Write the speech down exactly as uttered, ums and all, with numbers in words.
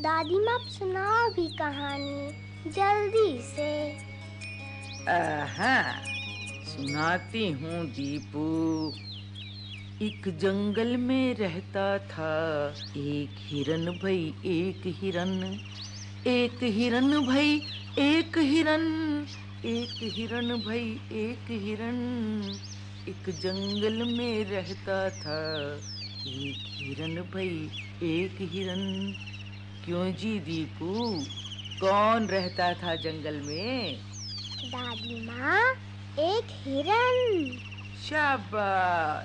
दादी माँ सुनाओ भी कहानी जल्दी से। हाँ, सुनाती हूँ दीपू। एक जंगल में रहता था एक हिरन भाई, एक हिरन। एक हिरन भाई, एक हिरन। एक हिरन भाई, एक हिरन। एक जंगल में रहता था एक हिरन भाई, एक हिरन। क्यों जी दीपू, कौन रहता था जंगल में? दादी माँ, एक हिरन। शाबाश।